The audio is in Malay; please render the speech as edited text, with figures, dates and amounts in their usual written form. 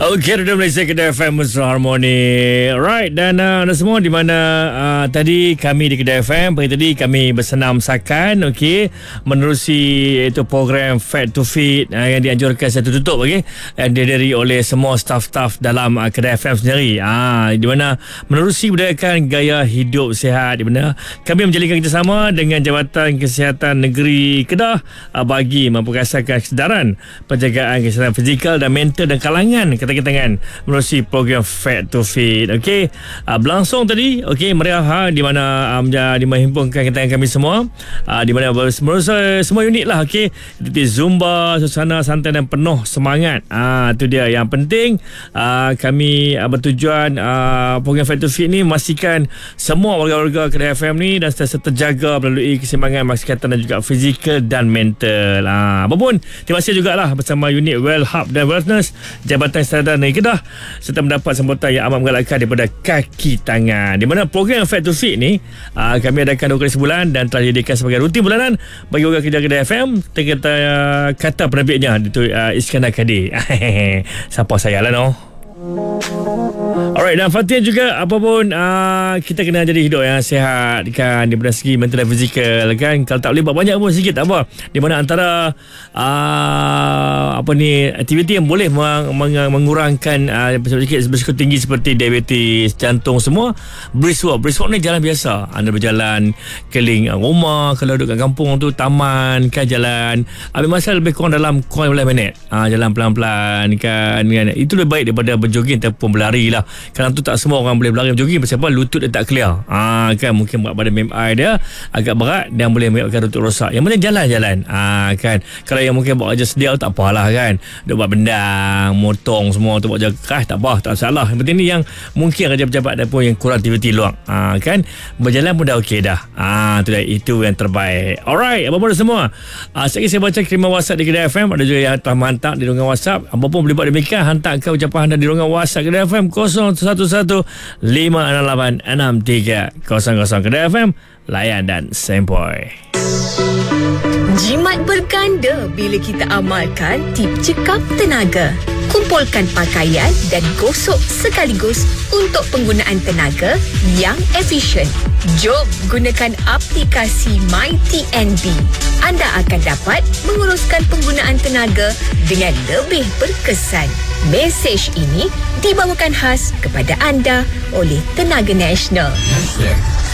Okey, Radio Malaysia Kedah FM Mesra Harmoni. Alright, dan anda semua di mana tadi kami di Kedah FM, pagi tadi kami bersenam sakan, okey, menerusi itu program Fat to Fit yang dianjurkan saya tutup, okey, yang dihadiri oleh semua staff-staff dalam Kedah FM sendiri. Di mana menerusi budayakan gaya hidup sihat, di mana kami menjalinkan kerjasama dengan Jabatan Kesihatan Negeri Kedah bagi memperkasakan kesedaran penjagaan kesihatan fizikal dan mental dan kalangan ketagihan menerusi program Fat to Fit. Okey, berlangsung tadi, okey, meriah di mana dimahimpunkan ketagihan kami semua, di mana semua unit lah, okey, seperti Zumba, suasana santai dan penuh semangat. Itu dia yang penting. Kami bertujuan program Fat to Fit ni memastikan semua warga-warga Kedah FM ni dan sentiasa terjaga melalui keseimbangan kesihatan dan juga fizikal dan mental. Apapun, terima kasih jugalah bersama unit Well Hub dan Wellness Jabatan Kesihatan Negeri Kedah serta mendapat sambutan yang amat menggalakkan daripada kaki tangan, di mana program Fat to Fit ni kami adakan 2 kali sebulan dan telah dijadikan sebagai rutin bulanan bagi warga Kedah FM. Kita kata penerbitnya itu Iskandar Kadir. Siapa saya lah Alright, dan Fatin juga apapun kita kena jadi hidup yang sihat kan, di segi mental dan fizikal kan. Kalau tak boleh buat banyak pun sikit tak apa, di mana antara aktiviti yang boleh mengurangkan berisiko tinggi seperti diabetes, jantung semua, brisk walk ni jalan biasa. Anda berjalan keliling rumah, kalau duduk kat kampung tu taman kan, jalan ambil masa lebih kurang dalam 15 minit, jalan pelan-pelan kan. Itu lebih baik daripada berjoging ataupun berlari lah. Kalau tu tak semua orang boleh berlari berjoging, sebab lutut dia tak clear kan, mungkin berat badan BMI dia agak berat dan boleh menyebabkan lutut rosak. Yang penting jalan-jalan kan. Kalau yang mungkin buat kerja sedia tak apalah kan, dia buat bendang, motong semua tu, buat kerja keras tak apa, tak salah. Yang penting ni yang mungkin kerja pejabat dan pun yang kurang aktiviti luang kan, berjalan pun dah okey dah. Itu yang terbaik. Alright, apa-apa semua. Sekali saya baca kiriman WhatsApp di Kedah FM, ada juga yang telah menghantar di ruangan WhatsApp. Apa pun boleh buat demikian, hantarkan ucapan anda di ruangan WhatsApp Kedah FM 0115663300. Kedah FM, layan dan sempoi. Jimat berganda bila kita amalkan tip cekap tenaga. Kumpulkan pakaian dan gosok sekaligus untuk penggunaan tenaga yang efisien. Jom gunakan aplikasi MyTNB. Anda akan dapat menguruskan penggunaan tenaga dengan lebih berkesan. Mesej ini dibawakan khas kepada anda oleh Tenaga Nasional.